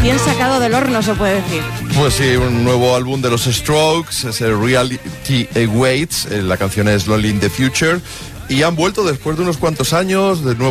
recién sacado del horno, se puede decir. Pues sí, un nuevo álbum de los Strokes, es el Reality Awaits, la canción es Lonely in the Future, y han vuelto después de unos cuantos años, de nuevo